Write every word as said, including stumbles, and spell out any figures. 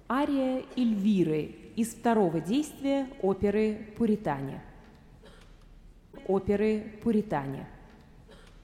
Ария Эльвиры из второго действия оперы «Пуритане». Оперы «Пуритане».